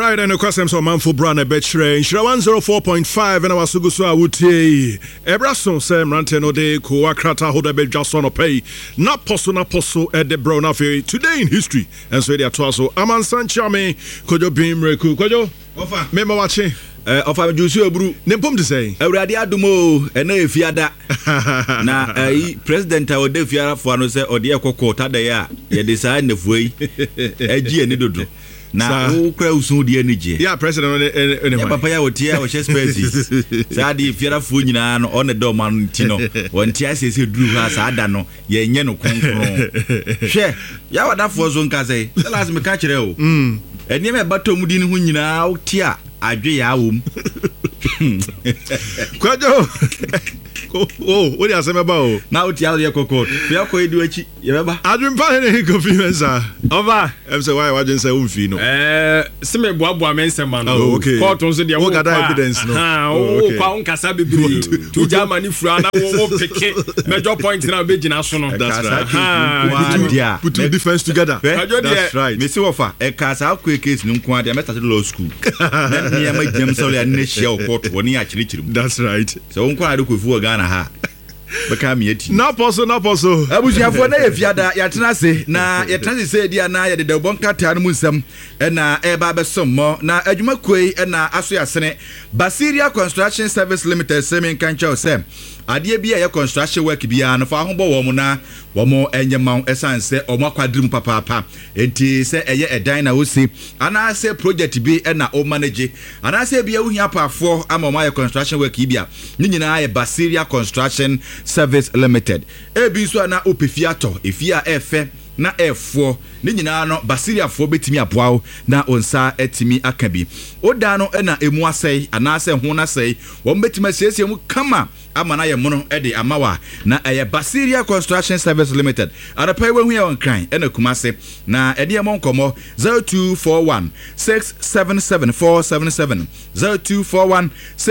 Alright, and of course, I'm so manful brand a betray. Shira 104.5 and I was so I would say Ebrason Sam Ranteno de Kuakrata Hoda Bel Jason pay. Not possible at the Brown Affair today in history. And so they are also Aman Sanchame, Kojo Beam Reku, Kojo. Ofa, Mema watching. Ofa Jusu Ebru. Nempom to say. Awurade adumo ene fiada. Na president a ode fiara fo ano se ode ekoko tada ya ye de sa nefuei. Eji eni dodo. Na wo kra usun de enije. Yeah, president ene. Ya papa ya wotia wo spaces. Sa de fiara fo nyina no on the man ti no. Won ti asese duru ha sa ada no ye nye no konkron. Hwe, ya wada fo zo nka sei. Last me ka kire o. Eni me bato mu di ni hu nyina wo ti a adwe ya wom. Kwajo. Oh, what you say about? Now tell your cocoa. We are going to do it. You remember? I didn't find any convenience. Over. I'm saying why didn't say Umfino? Sime Boabo mention man. Oh, okay. Court on the what got evidence? Kwa Kasabi to Germany Frana pick major point in our big national. That's right. Put two defense together. That's right. Mr. Offer, a Casa quick case no quantity. I met at law school. Then me and my James Solly and Nishio court when he actually. That's right. So unquire with Ghana. Become yet. No possible. Abusiafo na yefiada yatena se na yatena se dia na ye de bonka tan musam na eba besomo na adwuma koi na aso yasene Basiria Construction Service Limited semen kancha se ade bia ye construction work bia no fa ho bo wo mo na wo mo enyema esanse o mo akwadrim papa enti se eye edan na osi ana se project bi na o manage ana se bia wo hia pafo ama mo ye construction work bia ni nyina ye Basiria Construction Service Limited. Ebi so na opefiato efia efe na efo ni nyina no Basiria fo betimi aboawo na onsa etimi akabi oda no na emu asai ana se ho na sai wo betimi asiesie mu kama ama na ye mono de amawa na eye Basiria Construction Service Limited arapai we hu ya on kran na kumase na ede ye mon komo 0241 677477 0241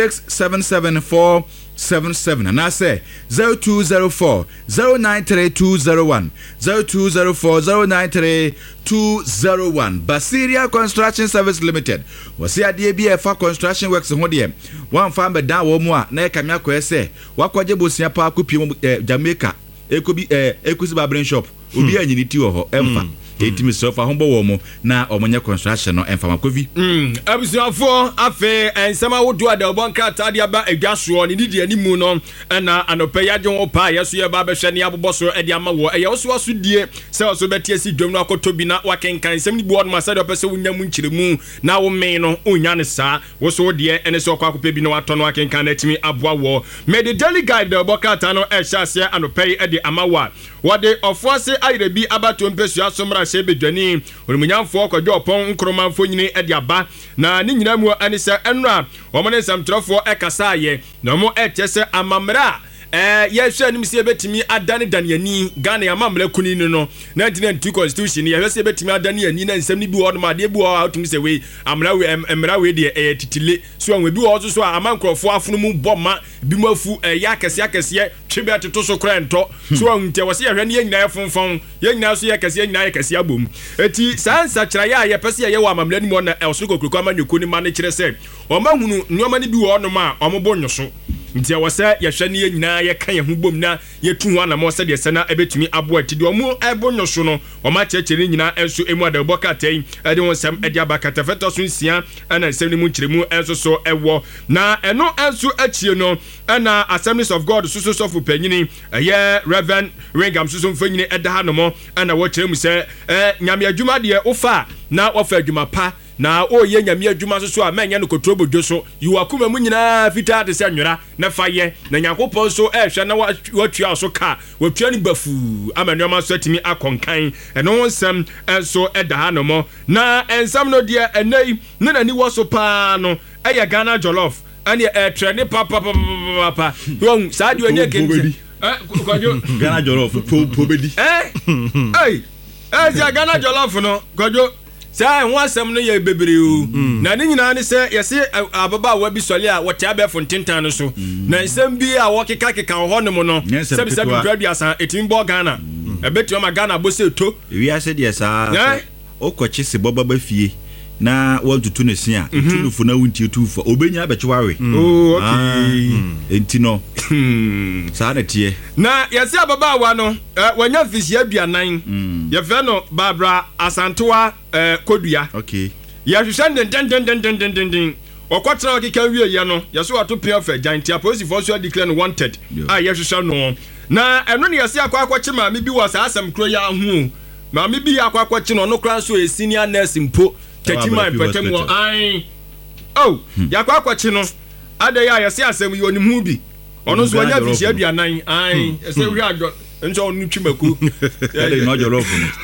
677477 and I say 0204 093201 0204 093201 Basiria Construction Service Limited was here the for construction works in Hodium. One farm but down one more na kamya ko ese wakwaje bosia pa kupim Jamaica e could be Equity Barbering Shop obi anyiniti wo ho emfa etimi sofa hombo wo mo na omonye construction no emfa makovi abusuafo afe ensama wodu ada obonka tadia ba adwaso ni didi animu no na anope yaje wo pa yeso ye ba behwe ne aboboso edi ama wo eye wo so die se wo so betie si dwom no akotobi na wakenkan sem ni bu odma sade opese wunyam nkyiremu na wo men no onya ne sa wo so die ene se okwakope bi no wato no wakenkan na etimi aboa wo me the daily guide the obonka ta no ehya se anope edi ama wa wode ofuase ayire bi abato mpesu asomra se bedwani onimunyamfo kwadwo opon nkromanfo nyine edi aba na ni nyina mu anisa enra omone samtrofo ekasaye na mo etese amamra yehwe anim se betimi adane daniani Ghana amamra kuni no 1992 constitution yehwe se betimi adane ani na nsem ni bi wodoma de bi wo atumi se we amra we de titile so anwe bi wo so amankrofo afunu mu boma bi mafu yakese twebe atoto so krento so anwute wo se yehwe ne nyina yefonfon ye nyina so yakese nyina yakese abom eti sansa kira ya yepese ye wo amamra ni mo na elso kokroko amanyoko ni ma ne kire se o mahunu nyoma ni bi wo no ma o mo bonyoso nti ya wasa yehwe ne nyina ye kan ye hu bom na ye tu ho na mo se de se na ebetumi abo ati de o mo ebonyoso no o ma chekere nyina enso emu adabo katai ede won sam ede abakata feto so nsia na nsem ni mu nkyiremu enso so ewo na eno enso achie no na Assemblies of God so for panyini ye Reverend Ringam so mfanyini eda ha no mo na wo kyeremu se nyame adwuma de ofa na ofa adwuma pa na oye nyame adwuma so a manya no kotrobo dwoso yiwakuma mu nyina fita de se nwera na faye na Yakobon so ehwe na watua so ka watua ni bafu amanuama so atimi akonkan eno nsem enso eda ha no mo na ensam no de enai na ni wo so pa no eya Ghana jollof ani trend papa won sadio ene kense kwajo Ghana jollof pobedi Ghana jollof no kwajo say ho asem no ye bebre o na ni nyina ne se yesi ababa wa bi sole a wote abefo ntentan no so na nsem bi a wokeka ho no mo no se bi graduasa etimbo Ghana ebetu ma Ghana bo se to wi ase de sa okwachi se boba ba fie na wantutu ne se a tunufo na wuntie tufo obenya abɛkyewawe enti no saa na tie na yɛse ababaawa no wanya fisia aduanan yɛfɛ no Barbara Asantewa Kodua yɛhwehwɛ ndendendendendendenden ɔkɔtena ɔkeka wieyɛ no yɛso wato pia fɛ giant apolisifoɔ so declare no wanted a yɛhwehwɛ no na ɛno ne yɛse akɔakɔkye maame bi wɔ saa asɛm kuro yɛ aho maame bi akɔakɔkye no ɔno koraa nso yɛ senior nurse mpo Tetima mpɛtɛm wɔ ai yɛakɔakɔkye no adɛ yɛ a yɛse asɛm yi ɔnim ho bi ɔno nso wanya fisia aduanan ai ɛsɛ hwɛ adwɔ nso ɔno twimako ɛdɛ no jollof no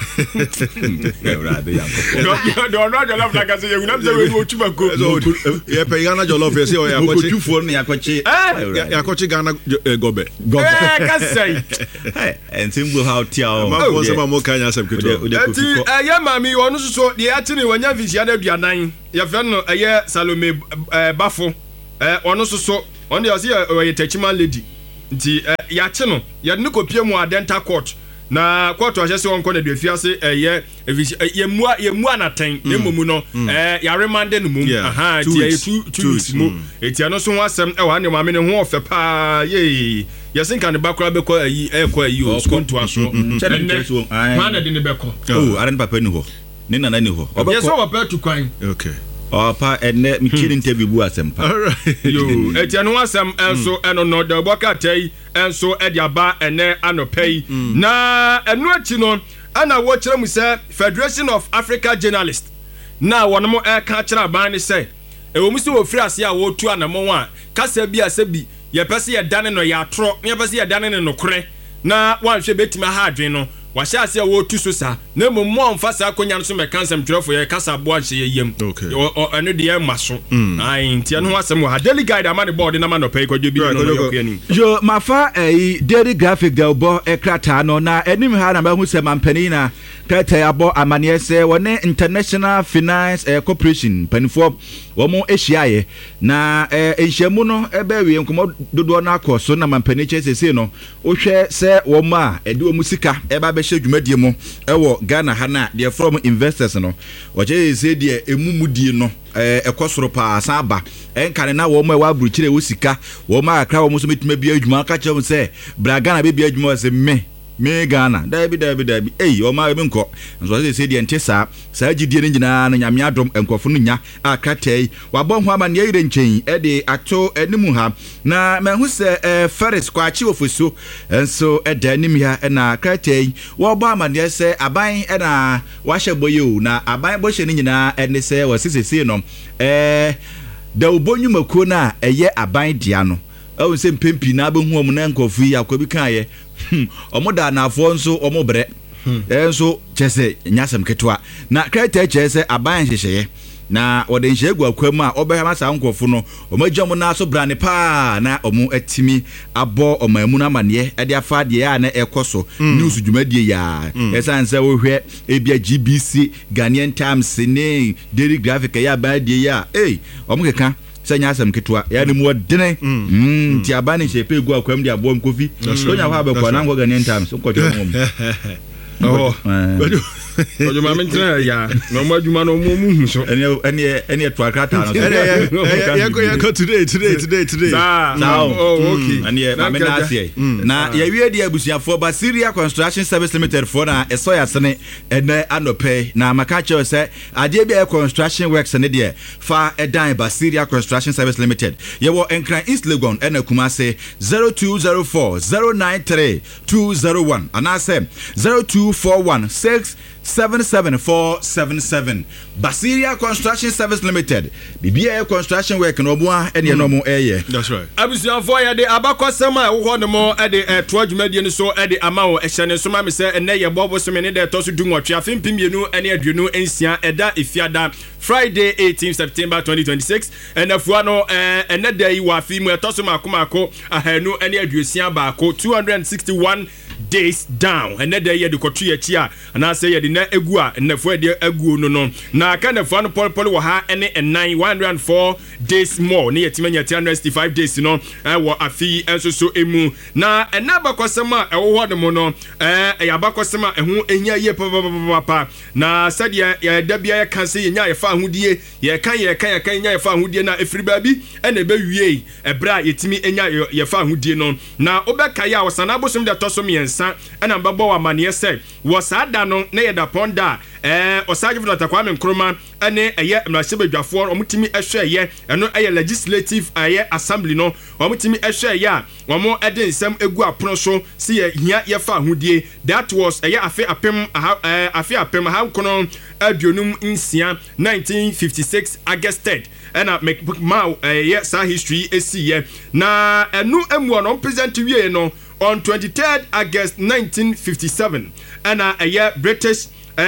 ɔno jollof na kase yɛhunam sɛ wɛni ɔtwimako yɛpɛ Ghana jollof yɛsɛ yɛakɔkyefoɔ no yɛakɔkye Ghana gɔbɛ kasɛi ɛnsɛm bu ha tia mafoɔ sɛ ma moka nya asɛm ketewa ɛnti ɛyɛ maame ɔno nso so deɛ yɛate ne wanya fisia no aduanan yɛfɛ no ɛyɛ Salome Bafo ɔno nso so ɔno deɛ ɔsɛ ɔyɛ Techiman lady nti yɛakye no yɛde ne kɔpie mu a dental court na court ɔhyɛ sɛ ɔnkɔ na duafia se ɛyɛ yɛmmua natɛn na mmom no yɛaremande no mom nti ɛyɛ 2 weeks mu ɛti ɛno so ho asɛm ɛwɔ ane maame ne ho ɔfɛ paa yei yɛse nka ne ba koraa bɛkɔ ayi ɛkɔ ayi o skontoa soɔ ɛnɛ hwana de ne bɛkɔ are ne papa ni hɔ ne nana ni hɔ yɛsɛ wɔpɛ to kwan pa ɛnɛ mekyiri interview bu asɛm pa yo ɛti ɛno asɛm ɛnso ɛno no de bɔkata yi ɛnso ɛde aba ɛnɛ anɔpɛ yi na ɛno akyi no ɛna wɔkyerɛ mu sɛ Federation of Africa Journalists na wɔn mo ɛka kyerɛ aban ne sɛ ɛwɔ mu sɛ wɔfiri ase a wɔtu anamɔ a kasa bi asɛ bi yɛpɛ sɛ yɛdane no yɛatorɔ yɛpɛ sɛ yɛdane no nokorɛ na wɔanhwɛ bɛtumi aha adwen no wahyɛ ase a wɔtu so saa na mmom mo amfa saa akɔnya no so mɛka nsɛmtwerɛfoɔ yɛ kasa aboa nhyɛ yɛyam ɛno deɛ ɛma so nti ɛno ho asɛm wɔ ha Daily Guide ama ne bɔɔde nama nɔpɛ yi kɔdwe bi no yɛkɔani yo mafa Daily Graphic da wobɔ krataa no na anim ha na mahu sɛ mampani na krataa abɔ amanneɛ sɛ wɔne International Finance Corporation mpanifoɔ wɔn ahyiaeɛ na nhyiamu no ɛbɛwie nkɔmmɔ dodoɔ no akɔ so na mampani kyɛ sesei no wohwɛ sɛ wɔn a ɛde wɔn sika ɛba bɛhyɛ dwumadie mu ɛwɔ Ghana ha na deɛ from investors no wɔkyɛ sɛ deɛ emu mu die no ɛkɔ soro paa san ba ɛnkane na wɔn a ɛwɔ aburukyire ɛwɔ sika wɔn a akra wɔn nso metuma bi adwuma aka kyerɛ wɔn sɛ bra Ghana bɛbi adwuma wɔ sɛ me Ghana dabi ɔma ebi nkɔ nso sɛ deɛ nte saa gyidie no nyinaa no nyame adom nkɔfo no nya akatai wabɔ ho ama ne yɛyɛ nkyɛn ɛde ato anim ha na mahu sɛ Ferris kwakye ofoso nso ɛda anim ha ɛna akatai wɔbɔ ama ne sɛ aban ɛna wahyɛ bɔyɛ o na aban bɔhyɛ no nyinaa ɛne sɛ wɔsesese no da ubonyumako na ɛyɛ aban dia no ɛwɔ sɛ mpempi na abɛhu ɔmo na nkɔfo yi akɔ bi kaayɛ ɔmo da anafoɔ nso ɔmo brɛ ɛnso kyɛsɛ nyasɛm ketewa na krataa kyerɛ sɛ aban hyehyɛeɛ na wɔde nhyɛ gu akwam a ɔbɛhama saa nkɔfo no ɔmo agya ɔmo na so brane paa na ɔmo atimi abɔ ɔmo amu no amanneɛ ɛde afa deɛ a na ɛkɔ so news dwumadie ya ɛsan sɛ wohwɛ ebia GBC Ghanaian Times ne Daily Graphic ya ba die ya ɔmo keka sanya asɛm ketewa ya ne mu ɔdene nti aba ne hyɛ pe gu akwam de abɔ mkofi tonya hɔ abɛkɔ na nkɔ Ghanaian Times nkɔtɔ mo Ojuma mentra ya no mo adwuma no mo hu so ene to akrata no yako today okay ane ma na asie na ya wie dia abusuafo ba Syria Construction Service Limited for na eso ya sene ene anopɛ na maka chew se ade bia construction works ne de fa edan ba Syria Construction Service Limited ye wo Enkran East Legon ena Kumase 0204 093 201 anase 0241 77477 Basiria Construction Service Limited BBA construction work no boa ene no mo eye that's right abusuafo ya de abakosema wo no mo e de to adwumadie no so e de ama wo ehye so ma me se ene ye bobo so me ne de to so du nwotwe afempiemienu ene aduonu ensia eda efiada Friday 18 September 2026 ene fua no ene da yi wa fi mu eto so mako ahanu ene aduosia baako 261 days down and then ye de kotu ye chia and I say ye de na egu a nefo de egu no na ka nefo no pol wo ha ene 104 days more ne yetima nya 365 days no wo afi enso so emu na ena bakosema ewo ho de mo no ya bakosema ehu enya ye papa na sadia ya da bia ye kan se ye nya ye fa ahudie ye kan nya ye fa ahudie na efiri baabi ena be wie ebra yetimi enya ye fa ahudie no na obeka ya wasana bosom de tosom yensa ena mbabo wa mane se wo sada no na ye da ponda osaje vota Kwame Nkrumah ene eye mrasebedwafo omutimi ehwe ye eno eye legislative eye assembly no omutimi ehwe ye a omo ede nsem egu apono so se ye hia ye fa ahudie that was eye afi apem ha kono aduonum nsia 1956 August 3rd ena ma eye sa history esi ye na enu emu no present wie no on 23rd August 1957 ena eye British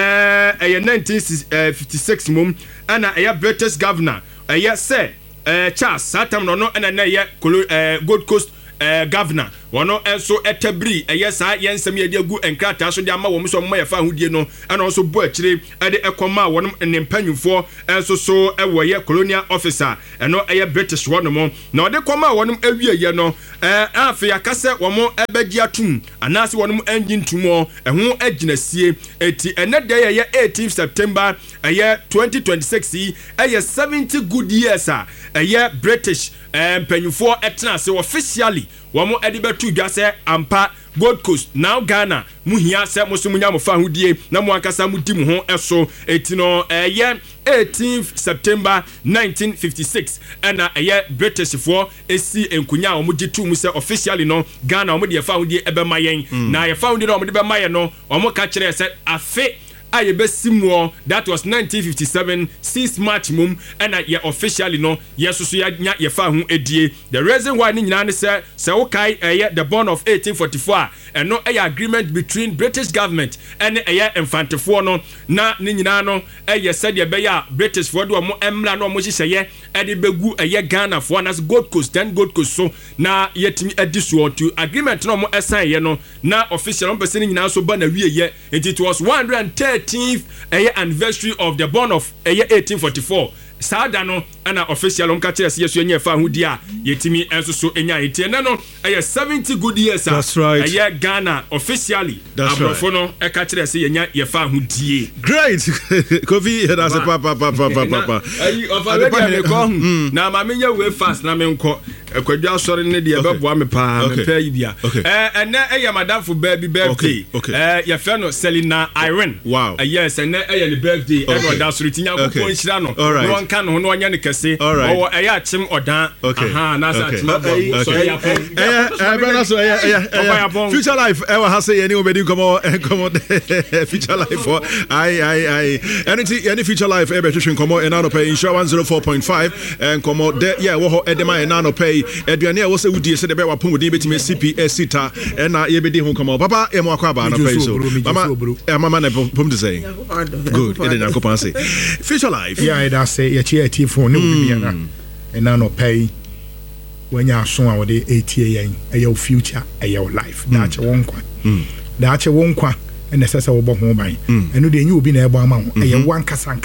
1956 mum ana aya British governor aya say Charles Satam no ana na aya Gold Coast governor wono enso etabri sa yensem ye de agu enkrata so de ama wo so mo ye fa ahudie no ana so bo akire de ekoma wono ne mpanyufo enso so ewo ye colonial officer eno eye British wono mo na de koma wono awie ye no afi akase wo mo ebegi atum anase wono engine tumo eho aginasie eti ene de ye 18 September 2026 eye 70 good years eye British mpanyufo etna se officially wamo edibe tu dwase ampa Gold Coast now Ghana muhia se musumunya mo fa hudie na mo ankasa mudi mu ho eso etino 18th September 1956 and British for esi enkunya o mudi tu mu se officially no Ghana o mo de fa hudie ebe mayen na ye fa hudie no mo de be mayen no o mo ka kire se afe Simwo, that was 1957 6 March mum and ye officially no yes so ya ye fa hu edie the reason why ni nyina ne se wokai the bond of 1844 and no agreement between British government and infantefo no na ni nyina no said ye be ya British for do mo emla no mo hihye e de begu Ghana for na Gold Coast then Gold Coast so na yetimi adisuo to agreement no mo esan ye no na official no person nyina so ba na wie ye it was 113th anniversary of the born of 1844 sada no ana official on catch yes yesu enya fa hudi a yetimi enso so enya etie na no 70 good years that's right Ghana officially abrofo no e catch yes yenya ye fa hudi great Kofi that's papa na ma menya we fast na me nko ekwadwa sori ne de beboa me pa me pa yibia ene madam for baby birthday ye fe no Selina Irene wow yes ene the birthday e no da sori tinya ko nshira no kan no anya ne kese o eya chim odan aha na sa chim so eya brother so future life ever has say any obedi come future life I any future life ever twin come in no pay insurance 104.5 and come there yeah wo edema na no pay eduane e wo se wudie se de be wapon wudie betime CP sita na ye bedi ho come papa e mo akwa ba na pay so mama na pom to say good e dey akwa say future life yeah that say ye phone no be na and now no pay when you so a we 80 your future your life that you won kwa and sese wo bo ho ban enu de enyu obi na ebo ama ho ye wan kasa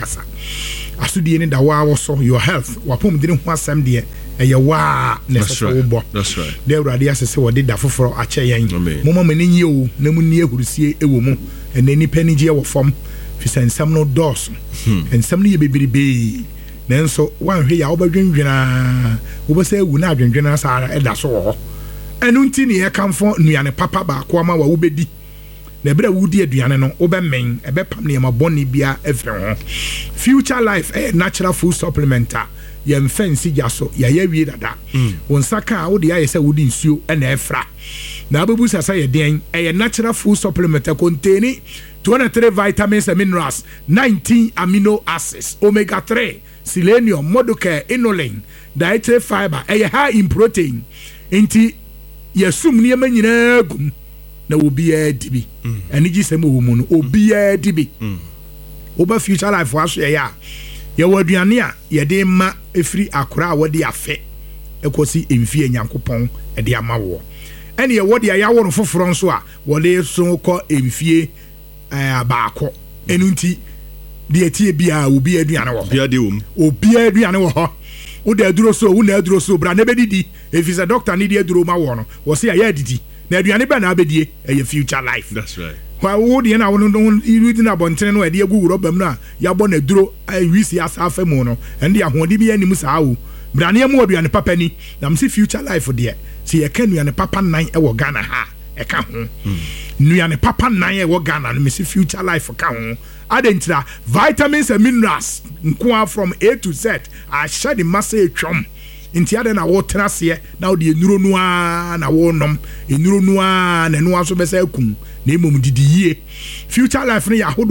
asudie ni da wa so your health wapom dire ho asem de ye wa na sese wo bo that's right de urade asese wo de da foforo ache yen moma mani nye o na mu ni ehurusie ewo mu enani pani je wo fom fisensam no dos ensam ni ye bebiribe nenso wan hwe ya obadwendwena obese ewu na adwendwena sa eda so ho enu nti ne ye kamfo nuane papa ba ko ama wa wobedi na bra wudi aduane no obemen ebepam ne maboni bia efre ho future life natural food supplementer ye fancy jaso ya wie dada won saka wo de ya se wudi nsuo na efra na abubu sasa ye den natural food supplementer containing 23 vitamins and minerals 19 amino acids omega 3 selenium modular inulin dietary fiber high in protein inti yesum ne manyina gum na obi adibi ani gisem wo mu no obi adibi oba future life waso ya ye waduane a ye de ma efiri akora a wode afe ekosi emfie nyankopon e de ama wo ɛne ɛwɔ deɛ yɛawo no foforɔ nso a wɔde so kɔ mfie baako ɛno nti deɛ tie biara obi aduane wɔ hɔ obi aduane wɔ hɔ wo da aduro so wo na aduro so bra na bɛdidi ɛfiri sɛ doctor ne de aduro ma wɔ no wɔ sɛ yɛ adidi na aduane bɛ na abɛdie ɛyɛ future life. That's right. Wo deɛ na wo irudi na bɔntene no ɛde agu rɔba mu no a yɛabɔ na aduro wisi asa afa mu no ɛnde ahoɔde bi anim saa wo bra ne mu aduane papa ni na mse future life deɛ sɛ yɛka aduane papa nan ɛwɔ Ghana ha ɛka ho aduane papa nan ɛwɔ Ghana no mse future life ka ho adentira vitamins and minerals nkoa from A to Z ahyɛ de masa etwam nti ade na wo traseɛ na wo de enuro noa na wo nom enuro noa na noa so bɛsɛ akum na emom didi yie future life no yɛ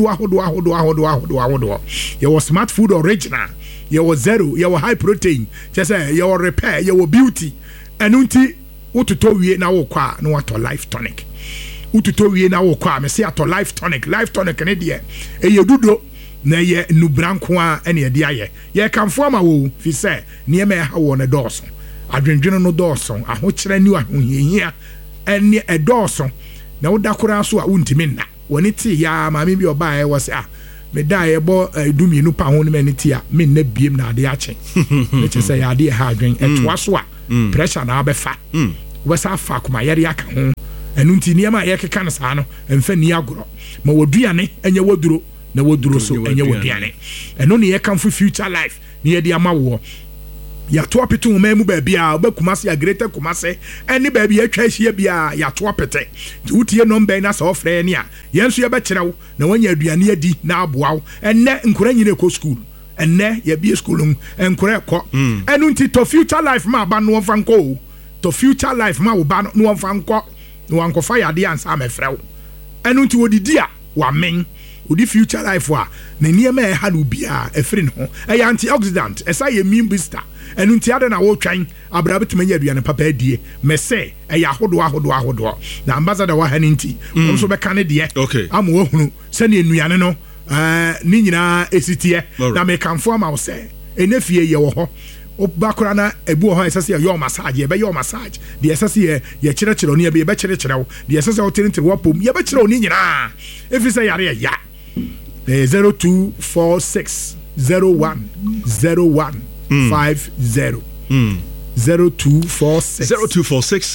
ahodo yɛ wɔ smart food original yɛ wɔ zero yɛ wɔ high protein kyɛ sɛ yɛ wɔ repair yɛ wɔ beauty ɛno nti wototɔ wie na wo kɔ a na watɔ life tonic ututo wie na wo kwa me se ato life tonic ne de eye dudo na ye nubranko a ene de aye ye kamfo ama wo fi se ne me ha wo ne dɔɔso adwendwene no dɔɔso ahokyerɛ ni ahohia ene dɔɔso na wo da kora so a wontimi nna woni ti ya maame bi oba e wo se me da ye bo dumi nu pa ho ne me ti a me nna biem na ade ache ne che se ya ade ha adwen etwa so a pressure na abefa wo sa fa kuma yere aka ho ɛnu nti nneɛma a yɛkeka no saa no ɛmfa ni agorɔ ma wɔduane ɛnyɛ wɔduro na wɔduro so ɛnyɛ wɔduane ɛno ne yɛkamfo future life ne yɛde ama woɔ yɛatoa pete nwoma mu baabi a wobɛkuma se agreta kuma se ɛne baabi yɛatwa ahyia bi a yɛatoa pete nti wotie nɔmbɛn na sɛ wɔfrɛ ne a yɛn nso yɛbɛkyerɛ wo na woanya aduane adi na aboa wo ɛnnɛ nkora nyina ɛkɔ school ɛnnɛ yɛbie school no nkora ɛkɔ ɛno nti tɔ future life ma aba no wɔmfa nkɔ o tɔ future life ma wo ba no wɔmfa nkɔ no wankofa yade ansa amefrɛ wo ɛno nti wodidi a wamen wodi future life a na nneɛma ɛha no bia ɛfiri no ho ɛyɛ antioxidant ɛsa yɛ immune booster ɛno nti ade na wotwan abra betuma nya aduane papa adie mɛsɛ ɛyɛ ahodo na ambassador wa ha ne nti wɔn so bɛka ne deɛ ama wɔhunu sɛ ne nnuane no ne nyinaa esitiɛ na mekamfo ama wo sɛ ɛnefie yɛ wɔ hɔ bakora na ebu ho esase yɛ massage yɛ bɛ yɛ massage de esase yɛ kyerɛkyerɛ ne yɛ bɛ kyerɛkyerɛ wo de esase wo tentere wo pom yɛ bɛ kyerɛ wo ne nyinaa efi sɛ yare ya 0246 01 01 50 0246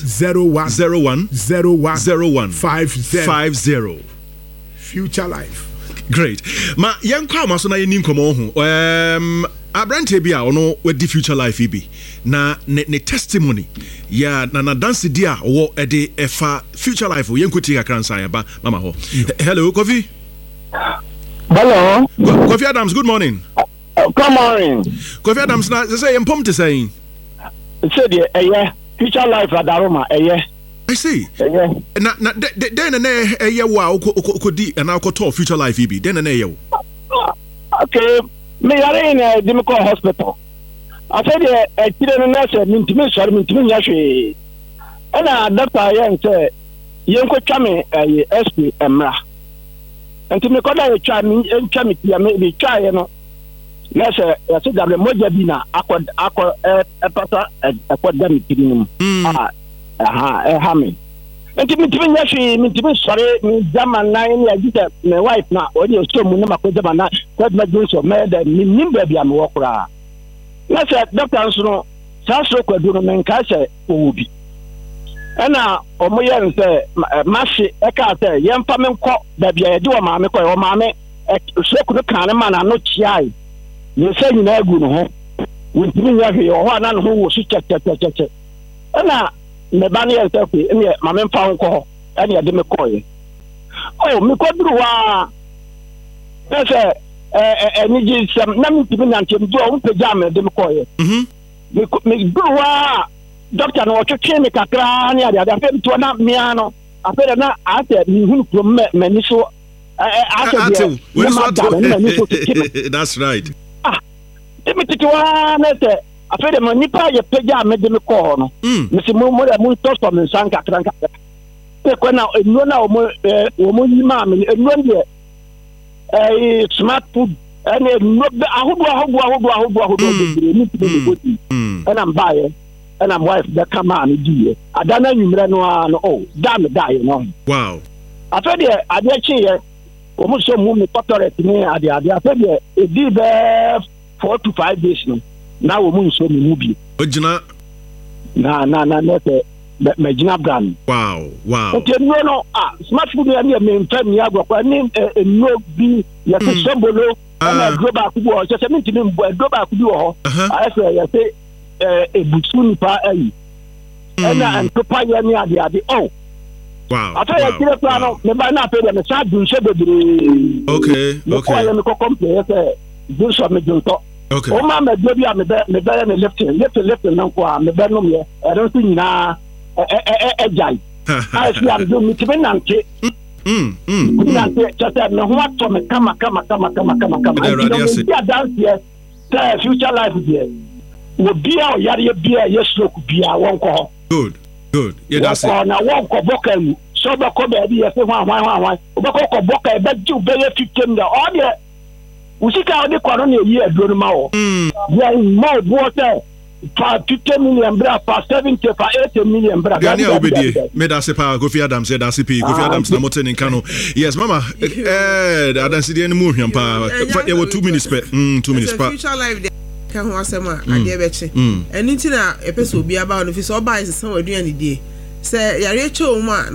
01 50 future life. Great. Ma yenkwa maso na yeni nkomo ho. Abrante bi a ono wedi future life bi na ne testimony ya na dance dia wo ede efa future life yenkoti kakra nsan ya ba mama ho. Hello Kofi. Hello. Kofi Adams, good morning. Good morning. Kofi Adams na say empom te saying. Say the future life adaroma I see. Na then na wa okodi na okoto future life bi then na okay. Me are in a Democrat hospital. I said, I didn't know, Mintimi, sorry, Mintimi, Yashi. And I doctor young say, Yanko Chami, SP, Emra. And to me, call a charming and Chami, maybe try, you know. Yes, I said that the Mojabina, a pata, a quadamic minimum. Hammy. And to me, Yashi, sorry, me, Zaman 9, I did my wife now, or you're still Munama, what my goals of made and Nimbaby and Walker. Let's say, Dr. Ansono, Sasro Quadruman Casa, who be. And now, Omoyan say, Mashi, Ekate, young Pamen Cock, that you do a mamma or mamma, so could can a man are not shy. You say you know, good home. With me, or one who was check. And now, Mebani and Turkey, and yet, Mamma found call, and you didn't call you. Oh, me could do that's a need some nothing to be until do pajama, them call you. Me do Doctor, no, to change a crania, I fell to an miano. I fell not after you from Meniso. That's right. Ah, let me take one. I feel the manipa your pajama, them call. Mr. Momo, Moon toast from the Sanka Tranka. Take one now, no, now, mammy, and 1 year. Smart food and and I'm buying ɛna my wife bɛka maa no diiɛ ada no anwummerɛ no a no da me daeɛ no wow afɛ deɛ adeɛ kyeeɛ wɔn nso mu me tɔtɔrɛt ne adeade afɛ deɛ ɛdi bɛɛ 4 to 5 days no na wɔn nso me mu bi ogyina na nɛsɛ magyina brand wow nti nnuro no smart food yɛ ne memfa nni agɔkɔ ne nnuro bi yɛte sɛmbolo ɛna aduro baako bi wɔ hɔ kyɛ sɛ mentimi mbɔ aduro baako bi wɔ hɔ ayɛ sɛ yɛsɛ ebusu nipa ayi ɛna ntopa yɛ ne adeade afɛ yɛkyerɛ koraa no meba no afɛ deɛ mesaa dunhyɛ bebree mekɔyɛ mekɔkɔ mpɛyɛ sɛ dunsɔ medwontɔ woma maduro bi a mebɛyɛ ne lifting no nko a mebɛnomyɛ ɛno nso nyinaa ɛgyae ayɛsi a mede metumi nante kyɛ sɛ me ho atɔ me kama nti adanseɛ sɛ future life deɛ wɔbia ɔyareɛ bia ɛyɛ stroke bia wɔnkɔ hɔ good wɔkɔ na wɔnkɔ bɔka mu sɛ wobɛkɔ baabi yɛ sɛ hwan wobɛkɔ bɔka ɛbɛgye wobɛyɛ 50 million ɔdeɛ wo sika wode kɔ no na ɛyi aduro no ma wɔ deɛ mma ɔboɔ sɛ fa 50 million bra fa 70 fa 80 million bra gani a obedie medase pa Kofi Adams dase pi Kofi Adams na moten nka no yes mama adansi de no mu hwam pa e wo 2 minutes per 2 minutes pa future life de ka ho asema ade beche eni nti na epese obi aba no fi so oba ise san waduane die se yare che o mu a